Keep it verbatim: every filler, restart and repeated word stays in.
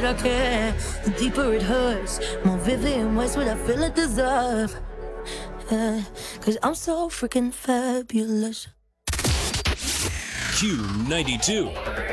that I care, the deeper it hurts. More vivid in ways what I feel I deserve. Yeah, cause I'm so freaking fabulous. Q ninety-two.